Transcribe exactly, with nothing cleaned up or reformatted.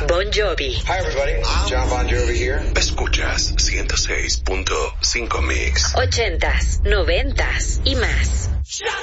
Bon Jovi. Hi everybody, John Bon Jovi here. Escuchas ciento seis punto cinco Mix. Ochentas, noventas y más.